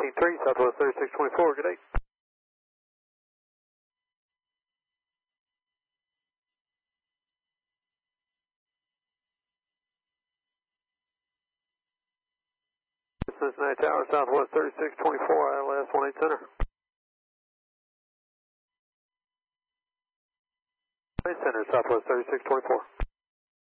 183, Southwest 3624, good day. Cincinnati Tower, Southwest 3624, ILS 18 Center. Center, Southwest 3624.